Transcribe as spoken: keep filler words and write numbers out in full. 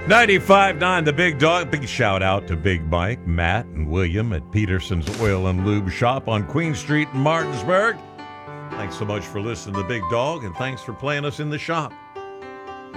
ninety-five point nine The Big Dog. Big shout out to Big Mike, Matt, and William at Peterson's Oil and Lube Shop on Queen Street in Martinsburg. Thanks so much for listening to The Big Dog, and thanks for playing us in the shop.